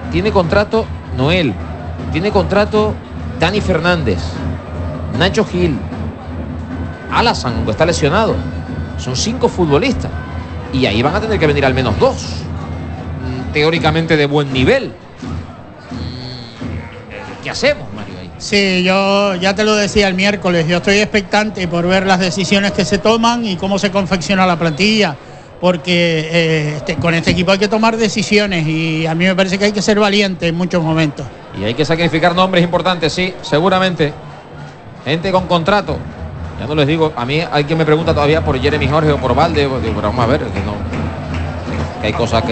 tiene contrato Noel, tiene contrato Dani Fernández, Nacho Gil, Alasan, que está lesionado. Son 5 futbolistas. Y ahí van a tener que venir al menos 2. Teóricamente de buen nivel. ¿Qué hacemos, Mario? Ahí? Sí, yo ya te lo decía el miércoles. Yo estoy expectante por ver las decisiones que se toman y cómo se confecciona la plantilla. Porque con este equipo hay que tomar decisiones y a mí me parece que hay que ser valiente en muchos momentos. Y hay que sacrificar nombres importantes, sí, seguramente. Gente con contrato. Ya no les digo, a mí hay quien me pregunta todavía por Jeremy Jorge o por Valde. Digo, pero vamos a ver, que no. Que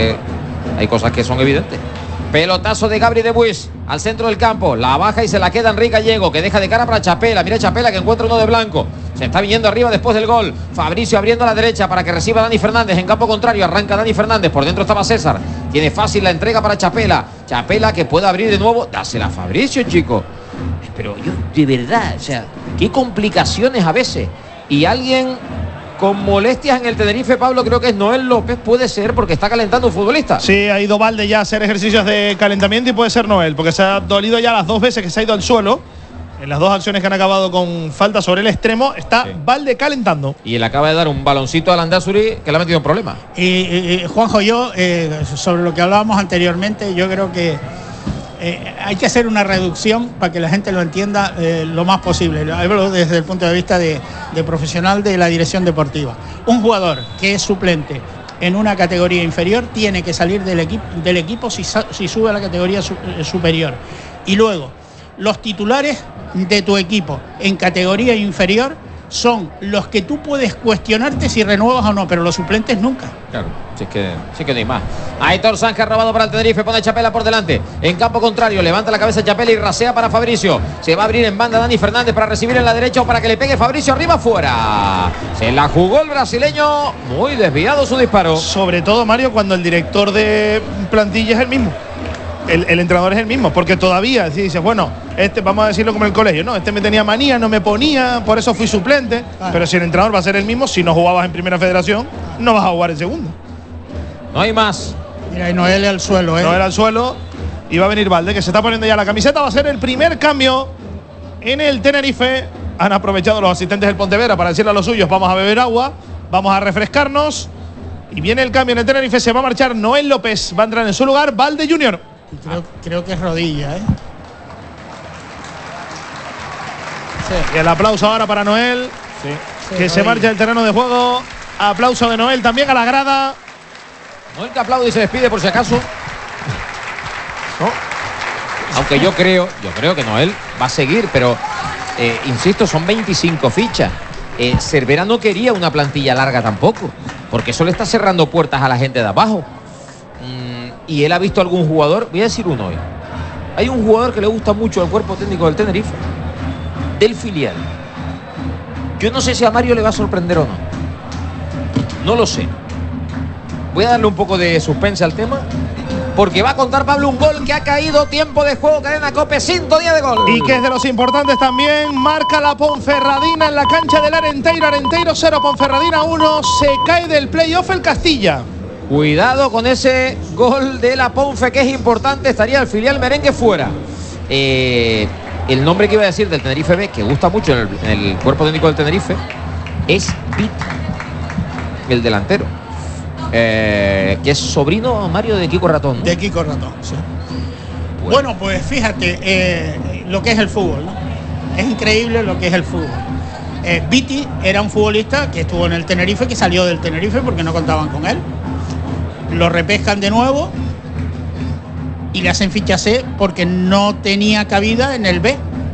hay cosas que son evidentes. Pelotazo de Gabri de Buis al centro del campo. La baja y se la queda Enrique Gallego, que deja de cara para Chapela. Mira Chapela que encuentra uno de blanco. Se está viniendo arriba después del gol. Fabricio abriendo a la derecha para que reciba Dani Fernández. En campo contrario arranca Dani Fernández. Por dentro estaba César. Tiene fácil la entrega para Chapela. Chapela que puede abrir de nuevo. Dásela a Fabricio, chico. Pero yo, de verdad, o sea, qué complicaciones a veces. Y alguien con molestias en el Tenerife, Pablo, creo que es Noel López, puede ser, porque está calentando un futbolista. Sí, ha ido Valde ya a hacer ejercicios de calentamiento y puede ser Noel, porque se ha dolido ya las 2 veces que se ha ido al suelo. En las 2 acciones que han acabado con falta sobre el extremo, está Valde calentando. Y él acaba de dar un baloncito a Landázuri que le ha metido en problemas. Juanjo, yo, sobre lo que hablábamos anteriormente, yo creo que hay que hacer una reducción para que la gente lo entienda lo más posible. Hablo desde el punto de vista de profesional de la dirección deportiva. Un jugador que es suplente en una categoría inferior tiene que salir del equipo si sube a la categoría superior. Y luego, los titulares de tu equipo en categoría inferior son los que tú puedes cuestionarte si renuevas o no, pero los suplentes nunca. Claro, sí que no hay más. Aitor Sánchez robado para el Tenerife, pone a Chapela por delante. En campo contrario, levanta la cabeza Chapela y rasea para Fabricio. Se va a abrir en banda Dani Fernández para recibir en la derecha o para que le pegue Fabricio arriba, fuera. Se la jugó el brasileño, muy desviado su disparo. Sobre todo, Mario, cuando el director de plantilla es el mismo. El entrenador es el mismo, porque todavía, si dices, bueno, vamos a decirlo como en el colegio, no, me tenía manía, no me ponía, por eso fui suplente. Pero si el entrenador va a ser el mismo, si no jugabas en primera federación, no vas a jugar en segunda. No hay más. Mira, y Noel al suelo, Noel al suelo, y va a venir Valde, que se está poniendo ya la camiseta, va a ser el primer cambio en el Tenerife. Han aprovechado los asistentes del Pontevedra para decirle a los suyos, vamos a beber agua, vamos a refrescarnos. Y viene el cambio en el Tenerife, se va a marchar Noel López, va a entrar en su lugar Valde Junior. Creo que es rodilla, Sí. Y el aplauso ahora para Noel, que se marcha del terreno de juego. Aplauso de Noel también a la grada. Noel que aplaude y se despide por si acaso. No. Aunque yo creo que Noel va a seguir, pero insisto, son 25 fichas. Cervera no quería una plantilla larga tampoco, porque eso le está cerrando puertas a la gente de abajo. Y él ha visto algún jugador, voy a decir uno hoy. Hay un jugador que le gusta mucho al cuerpo técnico del Tenerife, del filial. Yo no sé si a Mario le va a sorprender o no. No lo sé. Voy a darle un poco de suspense al tema, porque va a contar Pablo un gol que ha caído, tiempo de juego, cadena COPE, sintonía de gol. Y que es de los importantes también, marca la Ponferradina en la cancha del Arenteiro. Arenteiro 0, Ponferradina 1, se cae del playoff el Castilla. Cuidado con ese gol de la Ponfe, que es importante. Estaría el filial merengue fuera. El nombre que iba a decir del Tenerife B, que gusta mucho en el cuerpo técnico del Tenerife, es Viti, el delantero. Que es sobrino, Mario, de Kiko Ratón, ¿no? De Kiko Ratón, sí. Bueno, pues fíjate lo que es el fútbol, ¿no? Es increíble lo que es el fútbol. Viti era un futbolista que estuvo en el Tenerife, que salió del Tenerife porque no contaban con él. Lo repescan de nuevo y le hacen ficha C porque no tenía cabida en el B.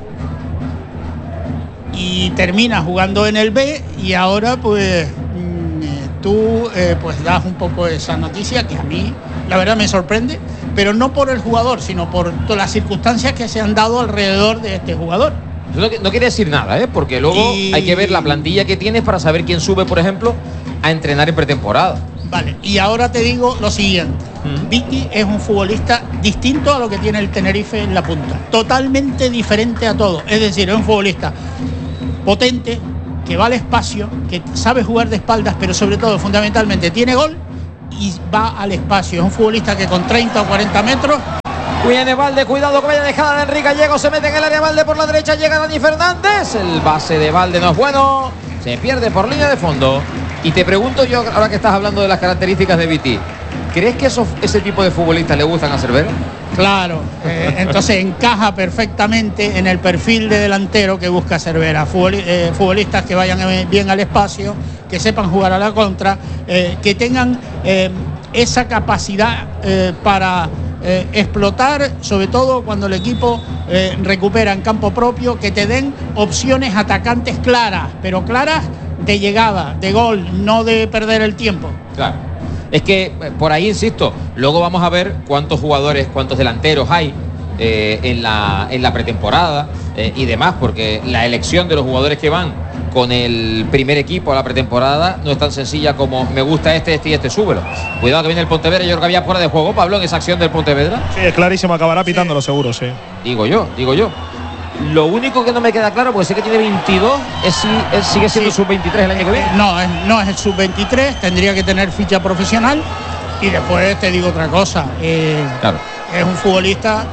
Y termina jugando en el B y ahora pues tú pues das un poco esa noticia que a mí la verdad me sorprende, pero no por el jugador, sino por todas las circunstancias que se han dado alrededor de este jugador. No quiere decir nada, porque luego hay que ver la plantilla que tienes para saber quién sube, por ejemplo, a entrenar en pretemporada. Vale, y ahora te digo lo siguiente. Vicky es un futbolista distinto a lo que tiene el Tenerife en la punta. Totalmente diferente a todo. Es decir, es un futbolista potente, que va al espacio, que sabe jugar de espaldas, pero sobre todo, fundamentalmente, tiene gol y va al espacio. Es un futbolista que con 30 o 40 metros Viene Valde, cuidado que vaya dejada de Enrique Gallego. Se mete en el área Valde por la derecha. Llega Dani Fernández. El base de Valde no es bueno. Se pierde por línea de fondo. Y te pregunto yo, ahora que estás hablando de las características de Viti, ¿crees que ese tipo de futbolistas le gustan a Cervera? Claro, entonces encaja perfectamente en el perfil de delantero que busca Cervera. Futbolistas que vayan bien al espacio, que sepan jugar a la contra, que tengan esa capacidad para explotar, sobre todo cuando el equipo recupera en campo propio, que te den opciones atacantes claras, pero claras de llegada, de gol, no de perder el tiempo. Claro. Es que por ahí insisto, luego vamos a ver cuántos jugadores, cuántos delanteros hay en la pretemporada y demás, porque la elección de los jugadores que van con el primer equipo a la pretemporada no es tan sencilla como me gusta este y este, súbelo. Cuidado que viene el Pontevedra. Yo creo que había fuera de juego, Pablo, en esa acción del Pontevedra. Sí, es clarísimo, acabará pitándolo seguro, sí. Digo yo. Lo único que no me queda claro, porque sé que tiene 22, es si él sigue siendo sub-23 el año que viene. No es el sub-23, tendría que tener ficha profesional. Y después te digo otra cosa. Claro. Es un futbolista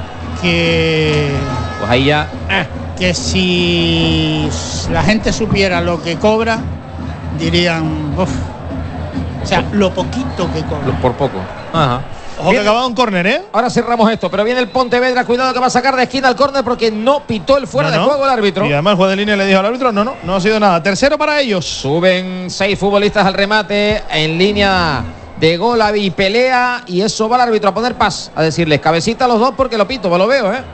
que... Pues ahí ya... Que si la gente supiera lo que cobra, dirían... Uf. O sea, lo poquito que cobra. Por poco. Ajá. Ojo que ha acabado un córner, ¿eh? Ahora cerramos esto, pero viene el Pontevedra. Cuidado que va a sacar de esquina al córner porque no pitó el fuera de juego el árbitro. Y además el juez de línea le dijo al árbitro, no ha sido nada. Tercero para ellos. Suben 6 futbolistas al remate en línea de gol y pelea. Y eso va el árbitro a poner paz, a decirles cabecita a los dos porque lo pito, lo veo, ¿eh?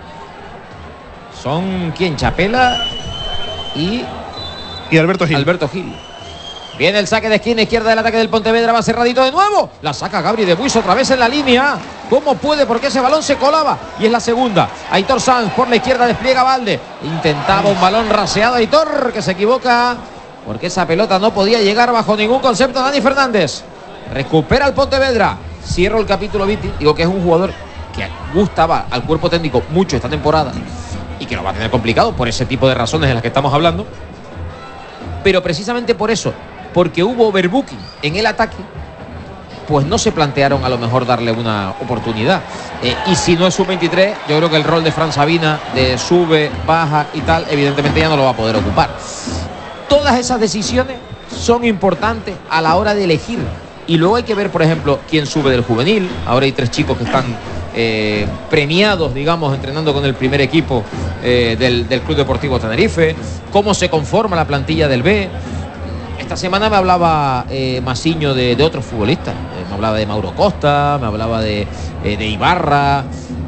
Son, ¿quién? Chapela y Alberto Gil. Viene el saque de esquina izquierda del ataque del Pontevedra, va cerradito de nuevo. La saca Gabri de Buis otra vez en la línea. ¿Cómo puede? Porque ese balón se colaba. Y es la segunda. Aitor Sanz por la izquierda despliega Valde. Intentaba un balón raseado Aitor, que se equivoca. Porque esa pelota no podía llegar bajo ningún concepto. Dani Fernández recupera el Pontevedra. Cierro el capítulo Viti. Digo que es un jugador que gustaba al cuerpo técnico mucho esta temporada. Y que lo va a tener complicado por ese tipo de razones de las que estamos hablando. Pero precisamente por eso, porque hubo overbooking en el ataque, pues no se plantearon a lo mejor darle una oportunidad. Y si no es sub-23, yo creo que el rol de Fran Sabina, de sube, baja y tal, evidentemente ya no lo va a poder ocupar. Todas esas decisiones son importantes a la hora de elegir. Y luego hay que ver, por ejemplo, quién sube del juvenil. Ahora hay 3 chicos que están premiados, digamos, entrenando con el primer equipo del Club Deportivo Tenerife. Cómo se conforma la plantilla del B. Esta semana me hablaba Masiño de otros futbolistas. Me hablaba de Mauro Costa, me hablaba de Ibarra,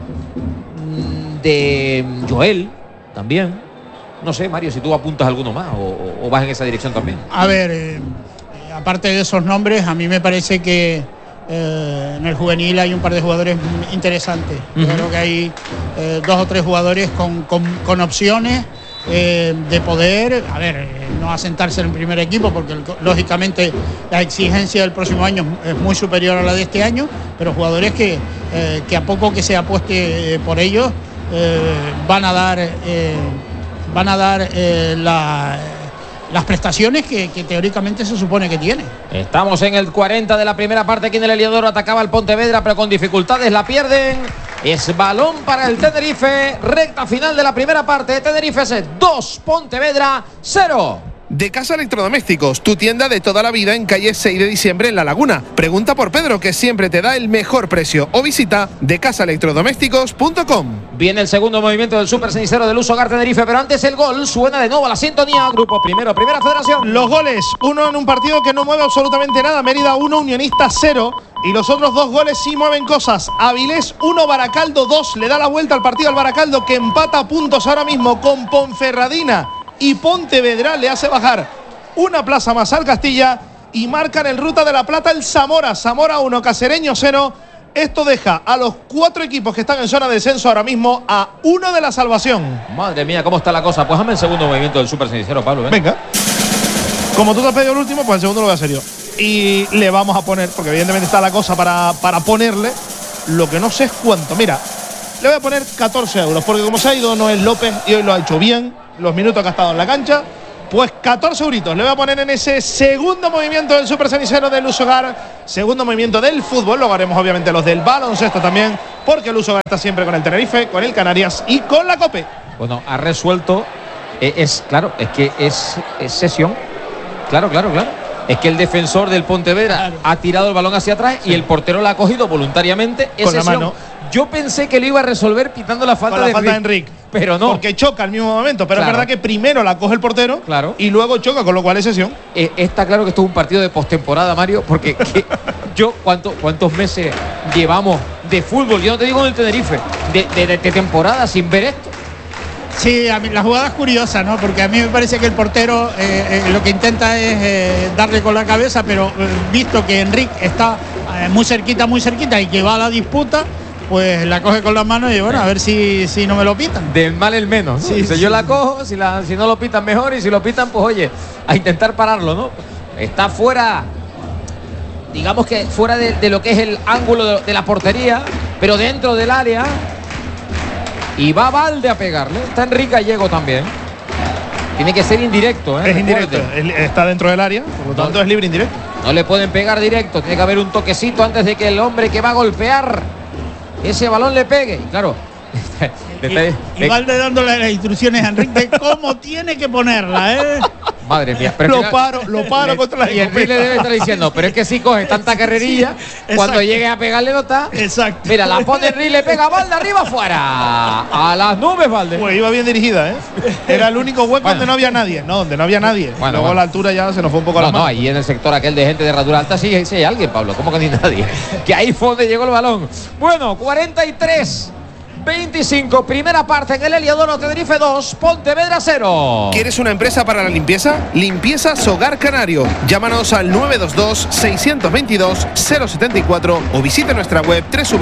de Joel también. No sé, Mario, si tú apuntas alguno más o vas en esa dirección también. A ver, aparte de esos nombres, a mí me parece que en el juvenil hay un par de jugadores interesantes. Yo creo que hay 2 o 3 jugadores con opciones de poder, a ver, no asentarse en el primer equipo, porque lógicamente la exigencia del próximo año es muy superior a la de este año, pero jugadores que a poco que se apueste por ellos van a dar las prestaciones que teóricamente se supone que tiene. Estamos en el 40 de la primera parte. Aquí en el Heliodoro atacaba el Pontevedra, pero con dificultades la pierden. Es balón para el Tenerife. Recta final de la primera parte. Tenerife 2, Pontevedra 0. De Casa Electrodomésticos, tu tienda de toda la vida en calle 6 de diciembre en La Laguna. Pregunta por Pedro, que siempre te da el mejor precio, o visita decasaelectrodomésticos.com. Viene el segundo movimiento del Super Cenicero del Uso Hogar Tenerife, pero antes el gol. Suena de nuevo a la sintonía. Grupo primero, Primera Federación. Los goles, uno en un partido que no mueve absolutamente nada. Mérida 1, Unionista 0. Y los otros 2 goles sí mueven cosas. Avilés 1, Baracaldo 2. Le da la vuelta al partido al Baracaldo, que empata a puntos ahora mismo con Ponferradina. Y Pontevedra le hace bajar una plaza más al Castilla y marcan el Ruta de la Plata el Zamora. Zamora 1, Cacereño 0. Esto deja a los 4 equipos que están en zona de descenso ahora mismo a 1 de la salvación. Madre mía, ¿cómo está la cosa? Pues hazme el segundo movimiento del Super Cenicero, Pablo. Venga. Como tú te has pedido el último, pues el segundo lo voy a hacer yo. Y le vamos a poner, porque evidentemente está la cosa para ponerle, lo que no sé es cuánto. Mira, le voy a poner 14 euros, porque como se ha ido Noel López y hoy lo ha hecho bien, los minutos que ha estado en la cancha, Pues 14 euritos le voy a poner en ese segundo movimiento del Super Cenicero del Lusogar, segundo movimiento del fútbol. Luego haremos obviamente los del baloncesto también, porque el Lusogar está siempre con el Tenerife, con el Canarias y con la COPE. Bueno, ha resuelto, claro, es que es sesión. Claro. Es que el defensor del Pontevedra ha tirado el balón hacia atrás y el portero la ha cogido voluntariamente. Con la mano. Yo pensé que lo iba a resolver pitando la falta de Enrique. Pero no. Porque choca al mismo momento. Pero Claro. es verdad que primero la coge el portero y luego choca, con lo cual es sesión. Está claro que esto es un partido de postemporada, Mario, porque ¿cuántos meses llevamos de fútbol? Yo no te digo en el Tenerife, de temporada sin ver esto. Sí, a mí, la jugada es curiosa, ¿no? Porque a mí me parece que el portero lo que intenta es darle con la cabeza, pero visto que Enrique está muy cerquita y que va a la disputa, pues la coge con la mano y bueno, a ver si no me lo pitan. Del mal el menos, ¿no? Sí, Si yo la cojo, si no lo pitan mejor, y si lo pitan, pues oye, a intentar pararlo, ¿no? Está fuera, digamos que fuera de lo que es el ángulo de la portería, pero dentro del área. Y va Valde a pegarle. Está Enrique Gallego también. Tiene que ser indirecto, ¿eh? Es indirecto. Está dentro del área, por lo tanto es libre indirecto. No le pueden pegar directo. Tiene que haber un toquecito antes de que el hombre que va a golpear ese balón le pegue. Y claro. Y Valde dándole las instrucciones a Enrique de cómo tiene que ponerla, ¿eh? Madre mía. Lo paro contra la Y Enrique le debe estar diciendo, pero es que si coge tanta carrerilla, cuando llegue a pegarle no está. Exacto. Mira, la pone Enrique, le pega a Valde arriba afuera. A las nubes, Valde. Pues iba bien dirigida, ¿eh? Era el único hueco donde no había nadie. No, donde no había nadie. Luego a la altura ya se nos fue un poco la mano. No, ahí en el sector aquel de gente de herradura alta sí hay alguien, Pablo. ¿Cómo que ni nadie? Que ahí fue donde llegó el balón. Bueno, 43-25, primera parte en el Heliodoro. Tenerife 2, Pontevedra 0. ¿Quieres una empresa para la limpieza? Limpiezas Hogar Canario. Llámanos al 922-622-074 o visita nuestra web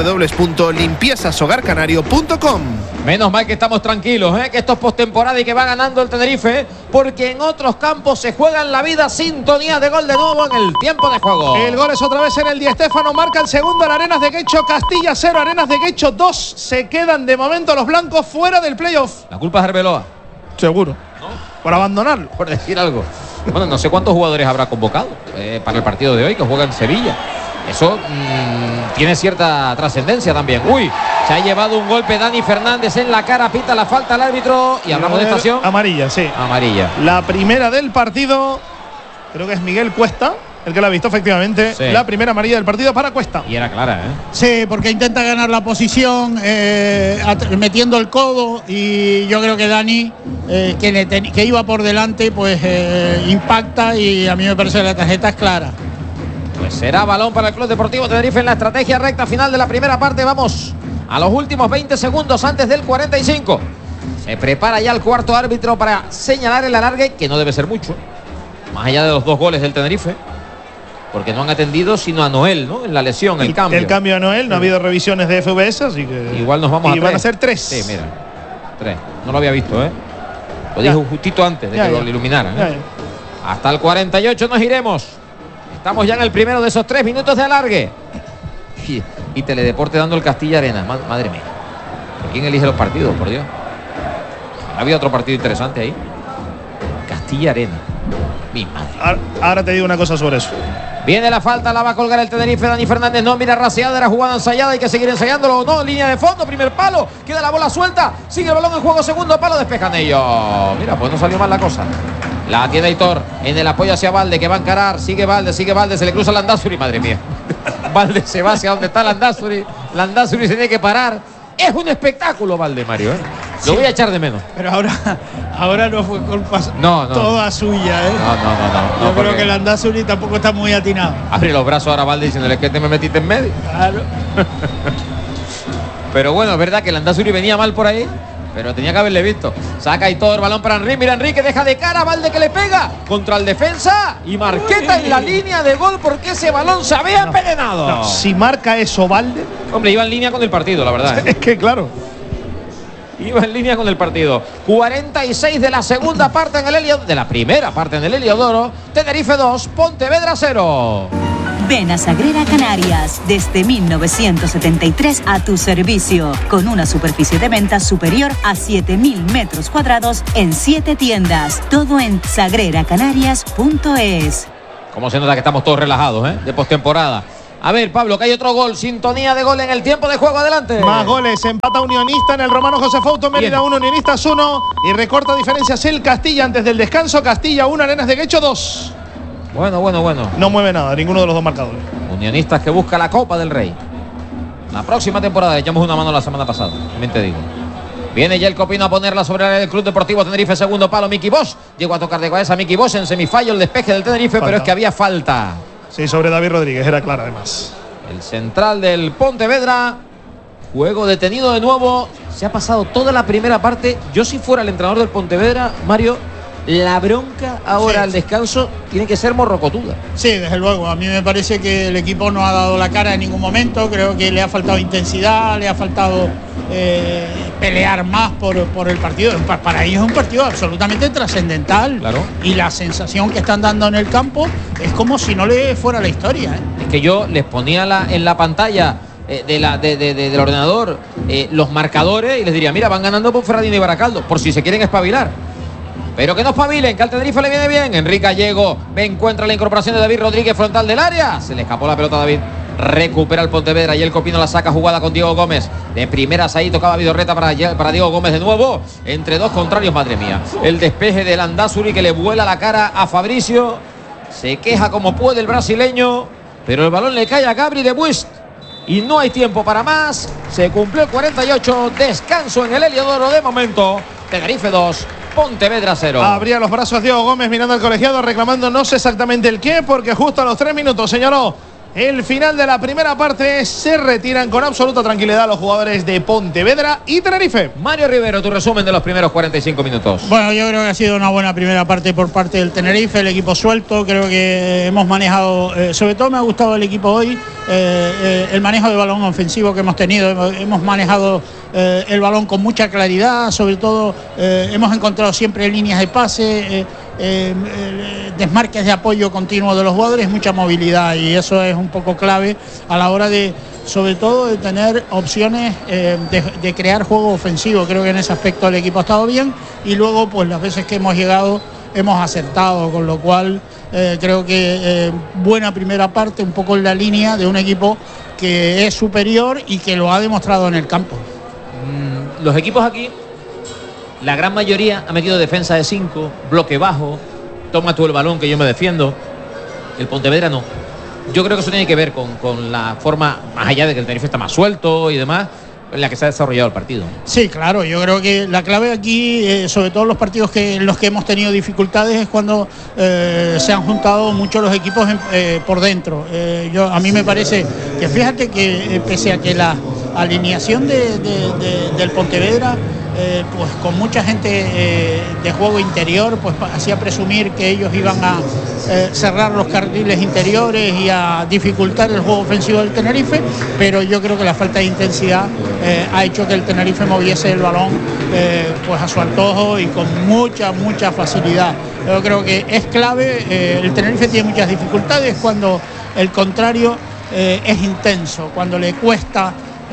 www.limpiezashogarcanario.com. Menos mal que estamos tranquilos, que esto es postemporada y que va ganando el Tenerife, porque en otros campos se juegan la vida. Sintonía de gol de nuevo en el tiempo de juego. El gol es otra vez en el Di Stéfano, marca el segundo al Arenas de Guecho. Castilla 0, Arenas de Guecho 2. Se quedan de momento los blancos fuera del playoff. La culpa es Arbeloa. Seguro. ¿No? Por abandonarlo. Por decir algo. Bueno, no sé cuántos jugadores habrá convocado para el partido de hoy, que juega en Sevilla. Eso tiene cierta trascendencia también. Uy, se ha llevado un golpe Dani Fernández en la cara, pita la falta al árbitro y hablamos de estación. Amarilla, sí. Amarilla. La primera del partido, creo que es Miguel Cuesta el que la ha visto, efectivamente. Sí. La primera amarilla del partido para Cuesta. Y era clara, ¿eh? Sí, porque intenta ganar la posición metiendo el codo, y yo creo que Dani, que iba por delante, pues impacta, y a mí me parece que la tarjeta es clara. Pues será balón para el Club Deportivo Tenerife en la estrategia recta final de la primera parte. Vamos a los últimos 20 segundos antes del 45. Se prepara ya el cuarto árbitro para señalar el alargue, que no debe ser mucho, más allá de los 2 goles del Tenerife, porque no han atendido sino a Noel, ¿no? En la lesión, el cambio. El cambio a Noel, no ha habido revisiones de FBS, así que igual nos vamos a 3. Y van a ser 3. Sí, mira, 3. No lo había visto, ¿eh? Lo dijo justito antes de que lo iluminaran, ¿eh? Hasta el 48 nos iremos. Estamos ya en el primero de esos 3 minutos de alargue. Y Teledeporte dando el Castilla Arena. Madre mía. ¿Quién elige los partidos, por Dios? Había otro partido interesante ahí. Castilla Arena. Mi madre. Ahora te digo una cosa sobre eso. Viene la falta, la va a colgar el Tenerife. Dani Fernández no mira raseada, era jugada ensayada, hay que seguir ensayándolo. No, línea de fondo, primer palo, queda la bola suelta, sigue el balón en juego, segundo palo, despejan ellos. Mira, pues no salió mal la cosa. La tiene Aitor en el apoyo hacia Valde, que va a encarar. Sigue Valde, se le cruza Landázuri, madre mía. Valde se va hacia donde está Landázuri. Landázuri se tiene que parar. Es un espectáculo, Valde, Mario, ¿eh? Lo voy a echar de menos. Pero ahora no fue culpa toda suya, ¿eh? No. Yo creo que el Landázuri tampoco está muy atinado. Abre los brazos ahora Valde diciéndole que te me metiste en medio. Claro. Pero bueno, es verdad que el Landázuri venía mal por ahí, pero tenía que haberle visto. Saca y todo el balón para Henry. Mira, Enrique deja de cara, Valde que le pega contra el defensa y Marqueta en la línea de gol, porque ese balón se había envenenado. No, si marca eso Valde, hombre, iba en línea con el partido, la verdad, ¿eh? Es que claro, iba en línea con el partido. 46 de la segunda parte en el Heliodoro, de la primera parte en el Heliodoro. Tenerife 2, Pontevedra 0. Ven a Sagrera Canarias, desde 1973 a tu servicio, con una superficie de venta superior a 7.000 metros cuadrados en 7 tiendas. Todo en sagreracanarias.es. Como se nota que estamos todos relajados, de postemporada. A ver, Pablo, que hay otro gol. Sintonía de gol en el tiempo de juego. Adelante. Más goles. Empata Unionista en el Romano José Fouto. Mérida 1, Unionistas 1. Y recorta diferencias el Castilla antes del descanso. Castilla 1, Arenas de Guecho 2. Bueno. No mueve nada, ninguno de los dos marcadores. Unionistas que busca la Copa del Rey. La próxima temporada, le echamos una mano la semana pasada, también te digo. Viene ya el Copino a ponerla sobre el área del Club Deportivo Tenerife. Segundo palo, Miki Bosch. Llegó a tocar de cabeza a Miki Bosch en semifallo el despeje del Tenerife, pero es que había falta. Sí, sobre David Rodríguez, era clara además. El central del Pontevedra. Juego detenido de nuevo. Se ha pasado toda la primera parte. Yo, si fuera el entrenador del Pontevedra, Mario, la bronca ahora al descanso tiene que ser morrocotuda. Sí, desde luego. A mí me parece que el equipo no ha dado la cara en ningún momento. Creo que le ha faltado intensidad, le ha faltado pelear más por el partido. Para ellos es un partido absolutamente trascendental. Claro. Y la sensación que están dando en el campo es como si no le fuera la historia. Es que yo les ponía en la pantalla del ordenador los marcadores y les diría, mira, van ganando por Ferradino y Baracaldo, por si se quieren espabilar. Pero que no espabilen, que al Tenerife le viene bien. Enrique Gallego encuentra la incorporación de David Rodríguez frontal del área. Se le escapó la pelota a David. Recupera el Pontevedra y el Copino la saca jugada con Diego Gómez. De primeras ahí tocaba Vidorreta para Diego Gómez de nuevo. Entre dos contrarios, madre mía. El despeje del Landázuri que le vuela la cara a Fabricio. Se queja como puede el brasileño. Pero el balón le cae a Gabri de Buist. Y no hay tiempo para más. Se cumplió el 48. Descanso en el Heliodoro de momento. Tenerife 2. Pontevedra 0. Abría los brazos Diego Gómez mirando al colegiado, reclamando no sé exactamente el qué, porque justo a los 3 minutos señaló el final de la primera parte. Se retiran con absoluta tranquilidad los jugadores de Pontevedra y Tenerife. Mario Rivero, tu resumen de los primeros 45 minutos. Bueno, yo creo que ha sido una buena primera parte por parte del Tenerife, el equipo suelto. Creo que hemos manejado, sobre todo me ha gustado el equipo hoy, el manejo de balón ofensivo que hemos tenido. Hemos manejado el balón con mucha claridad, sobre todo hemos encontrado siempre líneas de pase, desmarques de apoyo continuo de los jugadores, mucha movilidad, y eso es un poco clave a la hora de, sobre todo, de tener opciones de crear juego ofensivo. Creo que en ese aspecto el equipo ha estado bien, y luego pues las veces que hemos llegado hemos acertado, con lo cual creo que buena primera parte, un poco en la línea de un equipo que es superior y que lo ha demostrado en el campo. Los equipos aquí, la gran mayoría ha metido defensa de 5, bloque bajo, toma tú el balón que yo me defiendo. El Pontevedra no. Yo creo que eso tiene que ver con la forma, más allá de que el Tenerife está más suelto y demás, en la que se ha desarrollado el partido. Sí, claro, yo creo que la clave aquí, sobre todo los partidos en los que hemos tenido dificultades, es cuando se han juntado mucho los equipos por dentro. A mí me parece que, fíjate que pese a que la alineación del Pontevedra, pues con mucha gente de juego interior, pues hacía presumir que ellos iban a cerrar los carriles interiores y a dificultar el juego ofensivo del Tenerife, pero yo creo que la falta de intensidad ha hecho que el Tenerife moviese el balón pues a su antojo y con mucha facilidad. Yo creo que es clave. El Tenerife tiene muchas dificultades cuando el contrario es intenso, cuando le cuesta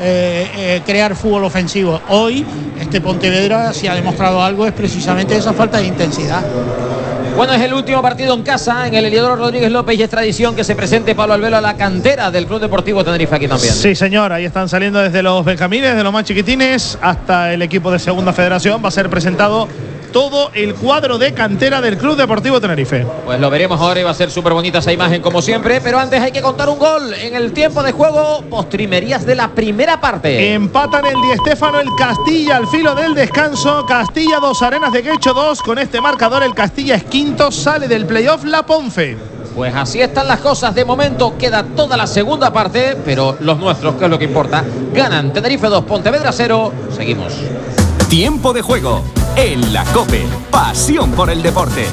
crear fútbol ofensivo. Hoy este Pontevedra, si ha demostrado algo, es precisamente esa falta de intensidad. Bueno, es el último partido en casa en el Heliodoro Rodríguez López, y es tradición que se presente Pablo Albelo a la cantera del Club Deportivo Tenerife aquí también. Sí, señor, ahí están saliendo desde los benjamines, de los más chiquitines, hasta el equipo de segunda federación. Va a ser presentado todo el cuadro de cantera del Club Deportivo Tenerife. Pues lo veremos ahora y va a ser súper bonita esa imagen como siempre, pero antes hay que contar un gol en el tiempo de juego, postrimerías de la primera parte. Empatan el Di Stéfano, el Castilla al filo del descanso. Castilla 2, Arenas de Guecho 2. Con este marcador el Castilla es quinto, sale del playoff la Ponfe. Pues así están las cosas de momento, queda toda la segunda parte, pero los nuestros, que es lo que importa, ganan. Tenerife 2, Pontevedra 0, seguimos. Tiempo de juego en la COPE, pasión por el deporte.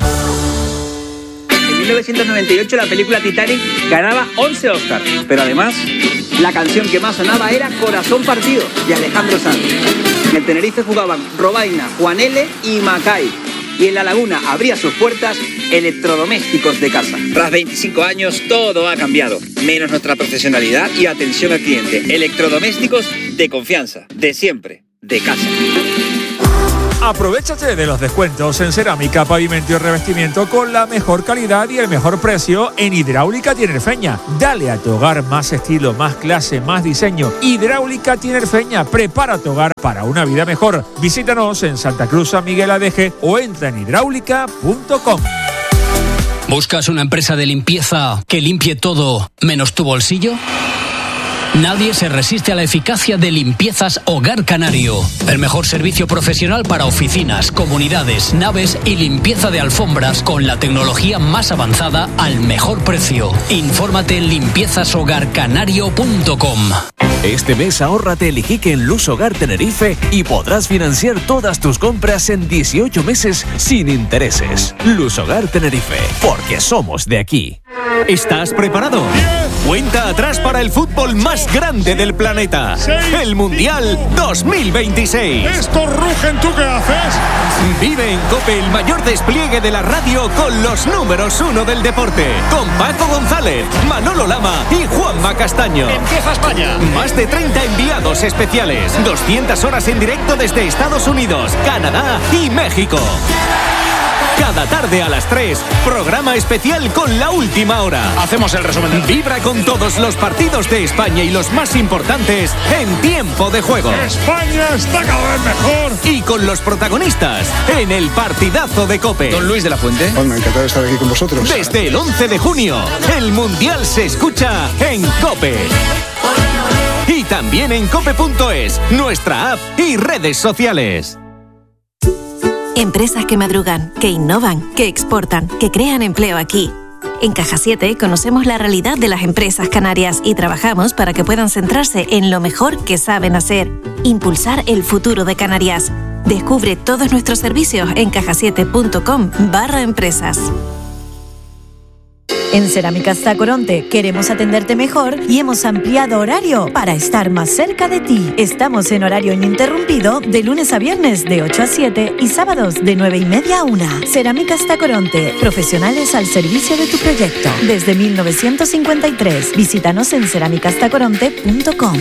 En 1998 la película Titanic ganaba 11 Oscars, pero además la canción que más sonaba era Corazón Partido, de Alejandro Sanz. En el Tenerife jugaban Robaina, Juan L. y Macay, y en La Laguna abría sus puertas electrodomésticos de casa. Tras 25 años, todo ha cambiado, menos nuestra profesionalidad y atención al cliente. Electrodomésticos de confianza, de siempre, de casa. Aprovéchate de los descuentos en cerámica, pavimento y revestimiento con la mejor calidad y el mejor precio en Hidráulica Tinerfeña. Dale a tu hogar más estilo, más clase, más diseño. Hidráulica Tinerfeña, prepara tu hogar para una vida mejor. Visítanos en Santa Cruz, San Miguel Adeje o entra en hidráulica.com. ¿Buscas una empresa de limpieza que limpie todo menos tu bolsillo? Nadie se resiste a la eficacia de Limpiezas Hogar Canario. El mejor servicio profesional para oficinas, comunidades, naves y limpieza de alfombras con la tecnología más avanzada al mejor precio. Infórmate en limpiezashogarcanario.com. Este mes ahórrate el Iquique en Luz Hogar Tenerife y podrás financiar todas tus compras en 18 meses sin intereses. Luz Hogar Tenerife, porque somos de aquí. ¿Estás preparado? Cuenta atrás para el fútbol más grande del planeta. El Mundial 2026. Estos rugen, ¿tú qué haces? Vive en COPE el mayor despliegue de la radio con los números 1 del deporte. Con Paco González, Manolo Lama y Juanma Castaño. Empieza España. Más de 30 enviados especiales. 200 horas en directo desde Estados Unidos, Canadá y México. Cada tarde a las 3, programa especial con La Última Hora. Hacemos el resumen. Vibra con todos los partidos de España y los más importantes en tiempo de juego. España está cada vez mejor. Y con los protagonistas en el partidazo de COPE. Don Luis de la Fuente. Bueno, encantado de estar aquí con vosotros. Desde el 11 de junio, el Mundial se escucha en COPE. Y también en cope.es, nuestra app y redes sociales. Empresas que madrugan, que innovan, que exportan, que crean empleo aquí. En Caja 7 conocemos la realidad de las empresas canarias y trabajamos para que puedan centrarse en lo mejor que saben hacer, impulsar el futuro de Canarias. Descubre todos nuestros servicios en cajasiete.com/empresas. En Cerámicas Tacoronte queremos atenderte mejor y hemos ampliado horario para estar más cerca de ti. Estamos en horario ininterrumpido de lunes a viernes de 8 a 7 y sábados de 9:30 a 1. Cerámicas Tacoronte, profesionales al servicio de tu proyecto. Desde 1953, visítanos en cerámicastacoronte.com.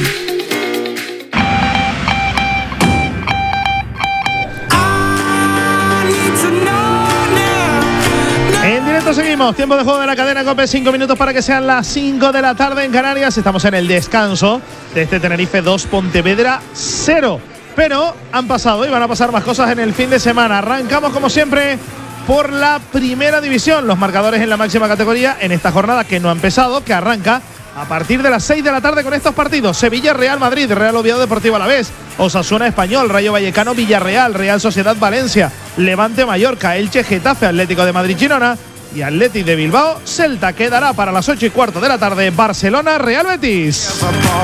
Seguimos, tiempo de juego de la cadena COPE, 5 minutos para que sean las 5 de la tarde en Canarias. Estamos en el descanso de este Tenerife 2, Pontevedra 0. Pero han pasado y van a pasar más cosas en el fin de semana. Arrancamos como siempre por la primera división. Los marcadores en la máxima categoría en esta jornada que no ha empezado, que arranca a partir de las 6 de la tarde con estos partidos. Sevilla, Real Madrid, Real Oviedo Deportivo Alavés, Osasuna Español, Rayo Vallecano, Villarreal, Real Sociedad Valencia, Levante Mallorca, Elche Getafe, Atlético de Madrid Girona y Athletic de Bilbao Celta. Quedará para las 8:15 de la tarde Barcelona Real Betis.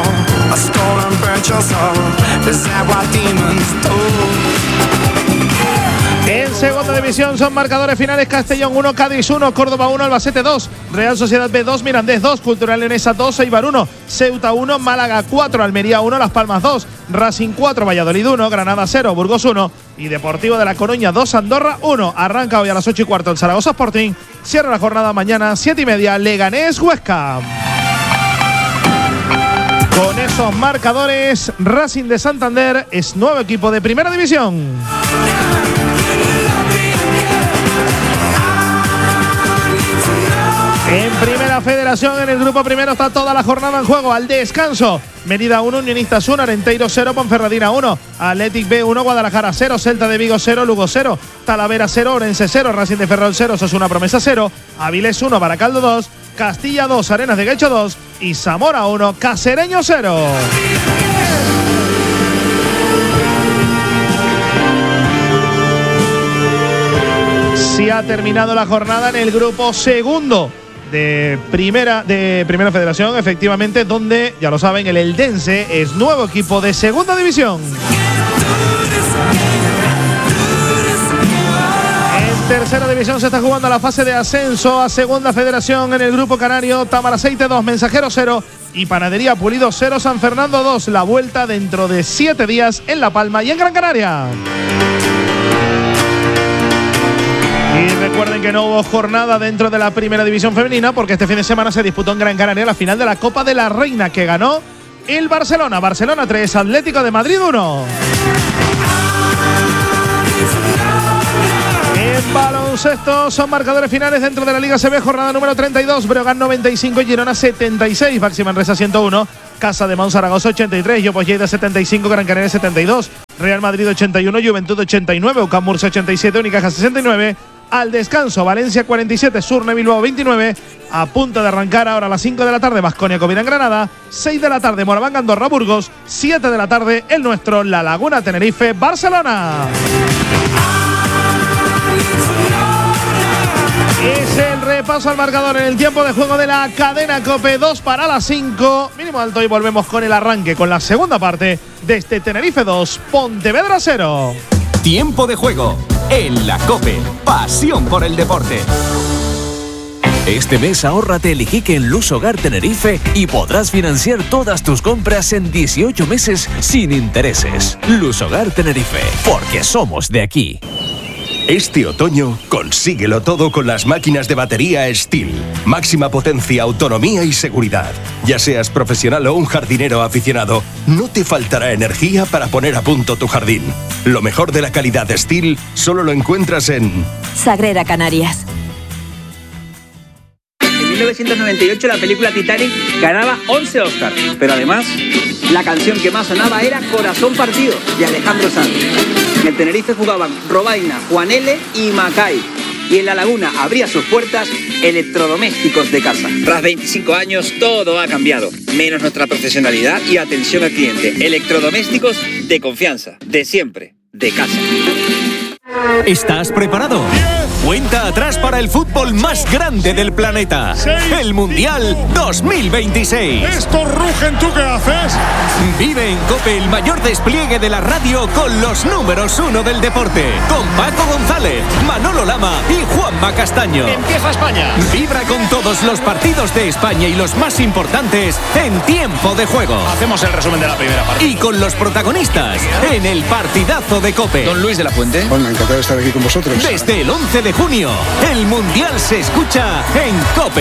En segunda división son marcadores finales: Castellón 1, Cádiz 1, Córdoba 1, Albacete 2, Real Sociedad B 2, Mirandés 2, Cultural Leonesa 2, Eibar 1, Ceuta 1, Málaga 4, Almería 1, Las Palmas 2, Racing 4, Valladolid 1, Granada 0, Burgos 1 y Deportivo de La Coruña 2, Andorra 1. Arranca hoy a las 8:15 el Zaragoza Sporting. Cierra la jornada mañana 7:30 Leganés Huesca. Con esos marcadores, Racing de Santander es nuevo equipo de primera división. En Primera Federación, en el grupo primero está toda la jornada en juego. Al descanso, Mérida 1, Unionistas 1, Arenteiro 0, Ponferradina 1, Athletic B 1, Guadalajara 0, Celta de Vigo 0, Lugo 0, Talavera 0, Orense 0, Racing de Ferrol 0, Osasuna Promesa 0, Avilés 1, Baracaldo 2, Castilla 2, Arenas de Guecho 2 y Zamora 1, Casereño 0. Sí ha terminado la jornada en el grupo segundo de primera Federación, efectivamente, donde, ya lo saben, el Eldense es nuevo equipo de segunda división. En tercera división se está jugando la fase de ascenso a segunda federación. En el grupo canario, Tamaraceite 2, Mensajero 0 y Panadería Pulido 0, San Fernando 2. La vuelta dentro de 7 días en La Palma y en Gran Canaria. Y recuerden que no hubo jornada dentro de la primera división femenina porque este fin de semana se disputó en Gran Canaria la final de la Copa de la Reina que ganó el Barcelona. Barcelona 3, Atlético de Madrid 1. En baloncesto son marcadores finales dentro de la Liga CB, jornada número 32. Breogán 95, Girona 76, Baxi Manresa 101, Casa de Mons Zaragoza 83, Yopos Lleida 75, Gran Canaria 72, Real Madrid 81, Juventud 89, UCAM Murcia 87, Unicaja 69. Al descanso, Valencia 47, Surne Bilbao 29. A punto de arrancar ahora a las 5 de la tarde, Baskonia Covirán Granada. 6 de la tarde, Moraván Andorra Burgos. 7 de la tarde, el nuestro, La Laguna Tenerife Barcelona. Es el repaso al marcador en el tiempo de juego de la cadena COPE. 2 para las 5. Mínimo alto y volvemos con el arranque, con la segunda parte de este Tenerife 2, Pontevedra 0. Tiempo de juego en la COPE. Pasión por el deporte. Este mes ahórrate el Iquique en Luz Hogar Tenerife y podrás financiar todas tus compras en 18 meses sin intereses. Luz Hogar Tenerife, porque somos de aquí. Este otoño, consíguelo todo con las máquinas de batería STIHL. Máxima potencia, autonomía y seguridad. Ya seas profesional o un jardinero aficionado, no te faltará energía para poner a punto tu jardín. Lo mejor de la calidad STIHL solo lo encuentras en Sagrera Canarias. En 1998 la película Titanic ganaba 11 Oscars, pero además la canción que más sonaba era Corazón Partido, de Alejandro Sanz. En el Tenerife jugaban Robaina, Juan L. y Macay. Y en La Laguna abría sus puertas Electrodomésticos de Casa. Tras 25 años todo ha cambiado, menos nuestra profesionalidad y atención al cliente. Electrodomésticos de confianza, de siempre, de casa. ¿Estás preparado? Cuenta atrás para el fútbol más grande del planeta. El Mundial 2026. ¡Estos rugen! ¿Tú qué haces? Vive en COPE el mayor despliegue de la radio con los números 1 del deporte. Con Paco González, Manolo Lama y Juanma Castaño. Empieza España. Vibra con todos los partidos de España y los más importantes en tiempo de juego. Hacemos el resumen de la primera parte. Y con los protagonistas en el partidazo de COPE. Don Luis de la Fuente. Bueno, encantado de estar aquí con vosotros. Desde el 11 de junio, el Mundial se escucha en COPE.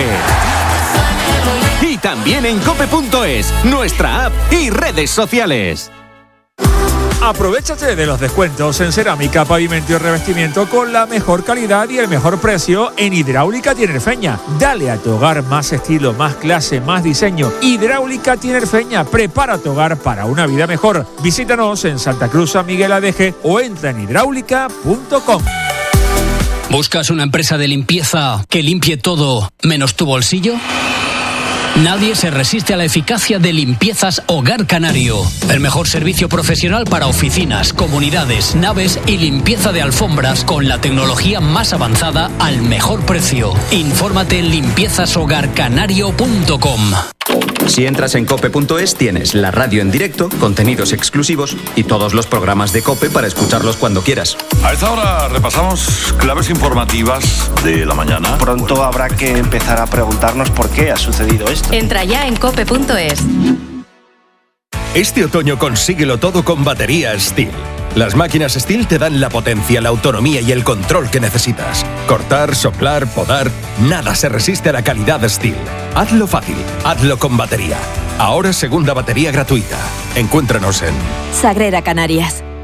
Y también en cope.es, nuestra app y redes sociales. Aprovechate de los descuentos en cerámica, pavimento y revestimiento con la mejor calidad y el mejor precio en Hidráulica Tinerfeña. Dale a tu hogar más estilo, más clase, más diseño. Hidráulica Tinerfeña, prepara tu hogar para una vida mejor. Visítanos en Santa Cruz, San Miguel Adeje o entra en hidráulica.com. ¿Buscas una empresa de limpieza que limpie todo menos tu bolsillo? Nadie se resiste a la eficacia de Limpiezas Hogar Canario. El mejor servicio profesional para oficinas, comunidades, naves y limpieza de alfombras con la tecnología más avanzada al mejor precio. Infórmate en limpiezashogarcanario.com. Si entras en cope.es tienes la radio en directo, contenidos exclusivos y todos los programas de COPE para escucharlos cuando quieras. A esta hora repasamos claves informativas de la mañana. Pronto habrá que empezar a preguntarnos por qué ha sucedido esto. Entra ya en cope.es. Este otoño consíguelo todo con baterías STIHL. Las máquinas STIHL te dan la potencia, la autonomía y el control que necesitas. Cortar, soplar, podar, nada se resiste a la calidad STIHL. Hazlo fácil, hazlo con batería. Ahora segunda batería gratuita. Encuéntranos en Sagrera Canarias.